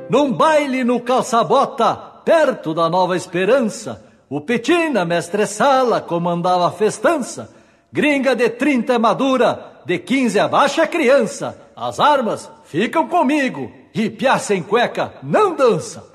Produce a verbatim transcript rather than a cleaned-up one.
Num baile no calça-bota, perto da Nova Esperança, o Petina, mestre sala, comandava a festança. Gringa de trinta é madura, de quinze abaixo é criança. As armas ficam comigo, e piá sem cueca não dança.